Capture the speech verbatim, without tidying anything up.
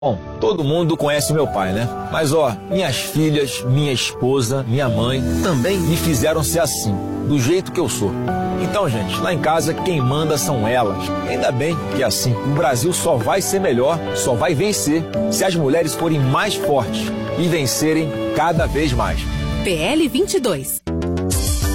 Bom, todo mundo conhece meu pai, né? Mas ó, minhas filhas, minha esposa, minha mãe também me fizeram ser assim, do jeito que eu sou. Então, gente, lá em casa quem manda são elas. Ainda bem que é assim. O Brasil só vai ser melhor, só vai vencer se as mulheres forem mais fortes e vencerem cada vez mais. P L vinte e dois.